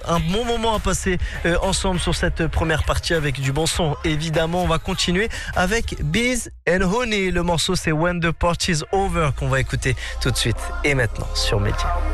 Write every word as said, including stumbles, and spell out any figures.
un bon moment à passer euh, ensemble sur cette première partie avec du bon son. Évidemment, on va continuer avec Bees and Honey. Le morceau, c'est When the Party's Over qu'on va écouter tout de suite et maintenant sur Média.